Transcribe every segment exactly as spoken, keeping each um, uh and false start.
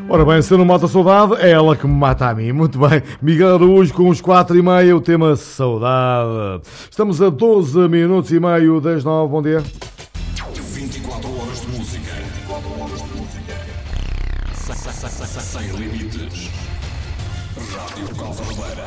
Ora bem, se eu não mato a saudade, é ela que me mata a mim. Muito bem, Miguel Araújo com os quatro e meia, o tema saudade. Estamos a doze minutos e meio das nove, bom dia. vinte e quatro horas de música. Sem limites. Rádio Calvadeira.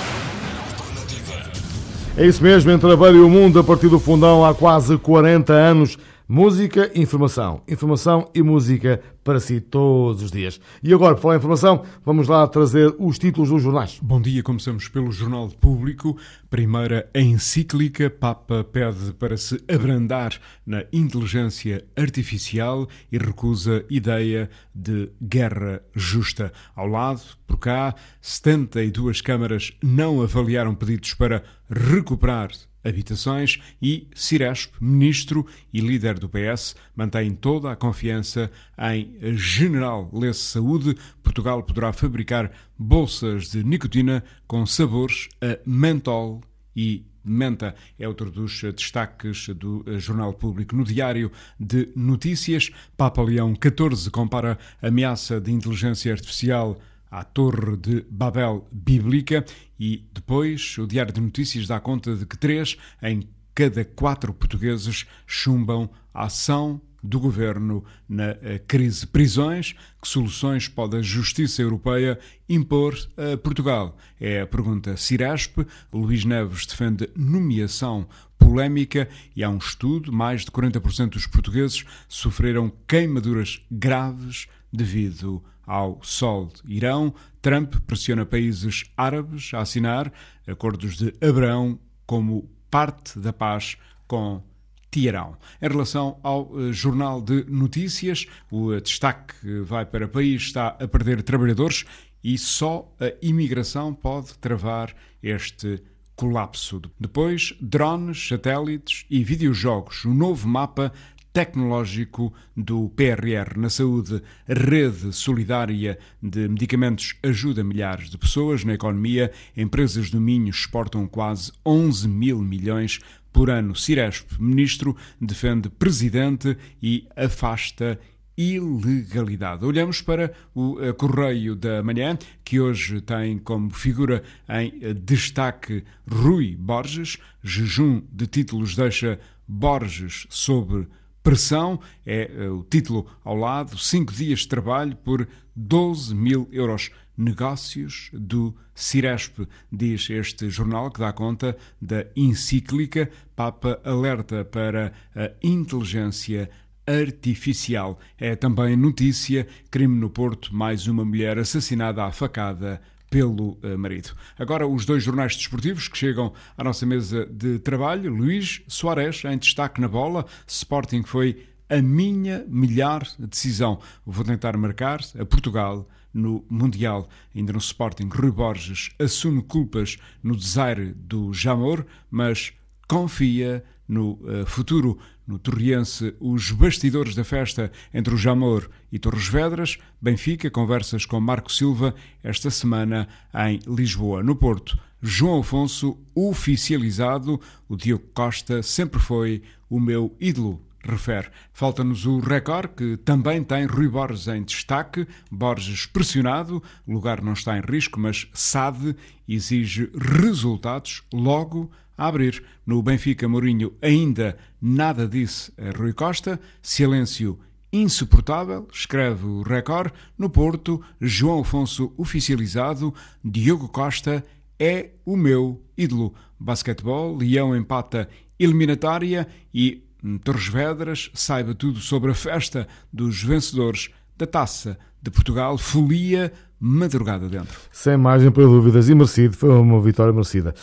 Alternativa. É isso mesmo, entre a beira e o mundo, a partir do fundão há quase quarenta anos. Música, informação. Informação e música para si todos os dias. E agora, por falar em informação, vamos lá trazer os títulos dos jornais. Bom dia, começamos pelo Jornal Público. Primeira encíclica, Papa pede para se abrandar na inteligência artificial e recusa ideia de guerra justa. Ao lado, por cá, setenta e duas câmaras não avaliaram pedidos para recuperar habitações e Ciresp, ministro e líder do P S, mantém toda a confiança em General Lesse Saúde. Portugal poderá fabricar bolsas de nicotina com sabores a mentol e menta. É outro dos destaques do Jornal Público. No Diário de Notícias, Papa Leão catorze compara a ameaça de inteligência artificial à Torre de Babel bíblica, e depois o Diário de Notícias dá conta de que três em cada quatro portugueses chumbam a ação do governo na crise. Prisões, que soluções pode a Justiça Europeia impor a Portugal? É a pergunta. Ciresp, Luís Neves defende nomeação polémica e há um estudo, mais de quarenta por cento dos portugueses sofreram queimaduras graves devido ao sol. Irão, Trump pressiona países árabes a assinar acordos de Abraão como parte da paz com Teherão. Em relação ao uh, Jornal de Notícias, o uh, destaque vai para o país está a perder trabalhadores e só a imigração pode travar este colapso. Depois, drones, satélites e videojogos. O novo mapa tecnológico do P R R na saúde. A rede solidária de medicamentos ajuda milhares de pessoas. Na economia, empresas do Minho exportam quase onze mil milhões por ano. Ciresp, ministro, defende presidente e afasta ilegalidade. Olhamos para o Correio da Manhã, que hoje tem como figura em destaque Rui Borges. Jejum de títulos deixa Borges sob pressão, é o título ao lado. Cinco dias de trabalho por doze mil euros. Negócios do Ciresp, diz este jornal, que dá conta da encíclica. Papa alerta para a inteligência artificial. É também notícia, crime no Porto, mais uma mulher assassinada à facada pelo marido. Agora os dois jornais desportivos que chegam à nossa mesa de trabalho. Luís Soares, em destaque na bola. Sporting foi a minha melhor decisão. Vou tentar marcar a Portugal no Mundial. Ainda no Sporting, Rui Borges assume culpas no desaire do Jamor, mas confia no uh, futuro. No Torriense, os bastidores da festa entre o Jamor e Torres Vedras. Benfica, conversas com Marco Silva esta semana em Lisboa. No Porto, João Afonso oficializado. O Diogo Costa sempre foi o meu ídolo, refere. Falta-nos o Record, que também tem Rui Borges em destaque. Borges pressionado, o lugar não está em risco, mas S A D exige resultados logo a abrir. No Benfica, Mourinho ainda nada disse a Rui Costa. Silêncio insuportável, escreve o Record. No Porto, João Afonso oficializado. Diogo Costa é o meu ídolo. Basquetebol, Leão empata eliminatória e Torres Vedras, saiba tudo sobre a festa dos vencedores da Taça de Portugal. Folia madrugada dentro. Sem margem para dúvidas, e merecido, foi uma vitória merecida.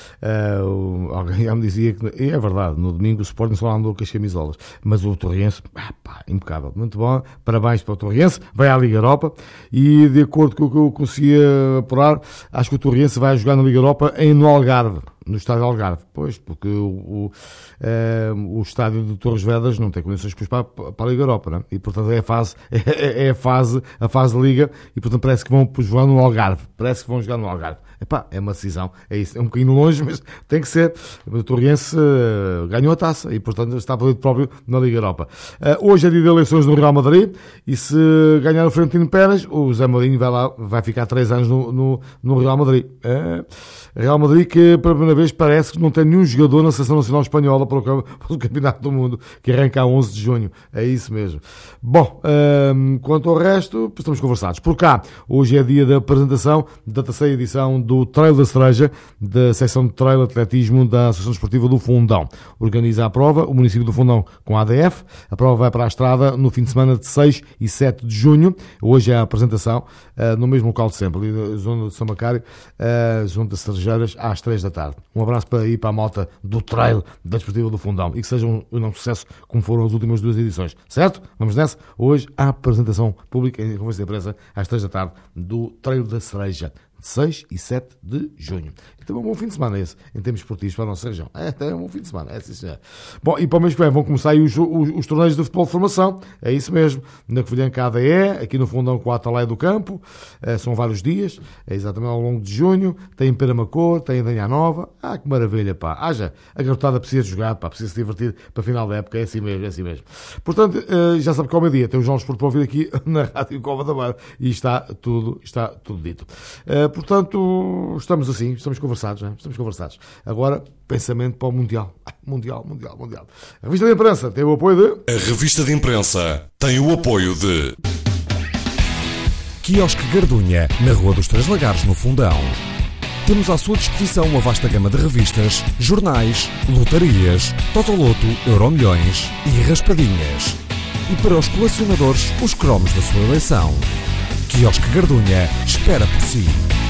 Uh, alguém já me dizia que, e é verdade, no domingo o Sporting só andou com as camisolas, mas o Torriense, ah, pá, impecável, muito bom, parabéns para o Torriense, vai à Liga Europa, e de acordo com o que eu conseguia apurar, acho que o Torriense vai jogar na Liga Europa em, no Algarve, no estádio Algarve, pois, porque o, o, uh, o estádio de Torres Vedras não tem condições para, para a Liga Europa, não é? E portanto é a fase, é, é a fase, a fase Taça Liga e, portanto, parece que vão jogar no Algarve. Parece que vão jogar no Algarve. Epá, é uma decisão, é isso. É um bocadinho longe, mas tem que ser. O Torriense uh, ganhou a taça e, portanto, está por próprio na Liga Europa. Uh, hoje é dia de eleições no Real Madrid e se ganhar o Florentino Pérez, o Zé Mourinho vai lá, vai ficar três anos no, no, no Real Madrid. Uh, Real Madrid que, pela primeira vez, parece que não tem nenhum jogador na Seleção Nacional Espanhola para o, para o Campeonato do Mundo, que arranca a onze de junho. É isso mesmo. Bom, uh, quanto ao resto, estamos conversados. Por cá, hoje é dia da apresentação da terceira edição do Trail da Cereja, da secção de Trail Atletismo da Associação Desportiva do Fundão. Organiza a prova o município do Fundão com a A D F. A prova vai para a estrada no fim de semana de seis e sete de junho. Hoje é a apresentação uh, no mesmo local de sempre, ali na zona de São Macário, uh, zona das Cerejeiras, às três da tarde. Um abraço para ir para a malta do Trail da Desportiva do Fundão e que seja um, um sucesso como foram as últimas duas edições. Certo? Vamos nessa? Hoje a apresentação pública em conversa de imprensa às três da tarde do Trail da Cereja, de seis e sete de junho. Então, um bom fim de semana esse, em termos esportivos para a nossa região. É, até um bom fim de semana, é sim, senhor. Bom, e para o mês que vem vão começar aí os, os, os torneios de futebol de formação, é isso mesmo, na Covilhã A D E, aqui no Fundão com a Atalaia do Campo, é, são vários dias, é exatamente ao longo de junho, tem em Peramacor, tem em Danha Nova, ah, que maravilha, pá, haja, a garotada precisa de jogar, pá, precisa se divertir para a final da época, é assim mesmo, é assim mesmo. Portanto, já sabe que ao meio-dia tem os jogos por ouvir aqui na Rádio Cova da Beira, e está tudo, está tudo dito. Portanto, estamos assim, estamos conversados, né? Estamos conversados. Agora, pensamento para o Mundial. Mundial, Mundial, Mundial. A Revista de Imprensa tem o apoio de... A Revista de Imprensa tem o apoio de... Quiosque Gardunha, na Rua dos Três Lagares, no Fundão. Temos à sua disposição uma vasta gama de revistas, jornais, lotarias, Totoloto, Euromilhões e raspadinhas. E para os colecionadores, os cromos da sua eleição. Quiosque Gardunha espera por si.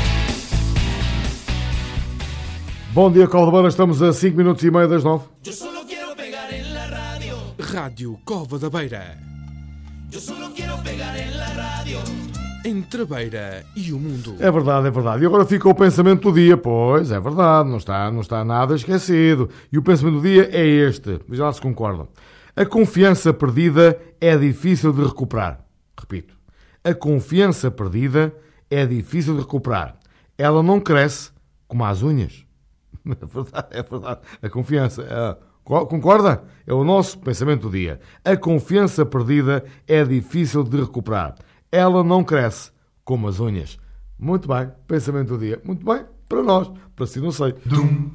Bom dia, Cova da Beira, estamos a cinco minutos e meio das nove. Rádio Cova da Beira. Entre a Beira e o mundo. É verdade, é verdade. E agora fica o pensamento do dia. Pois, é verdade, não está, não está nada esquecido. E o pensamento do dia é este. Já lá se concordam. A confiança perdida é difícil de recuperar. Repito. A confiança perdida é difícil de recuperar. Ela não cresce como as unhas. É verdade, é verdade. A confiança... É... Concorda? É o nosso pensamento do dia. A confiança perdida é difícil de recuperar. Ela não cresce como as unhas. Muito bem. Pensamento do dia. Muito bem. Para nós. Para si não sei. Dum.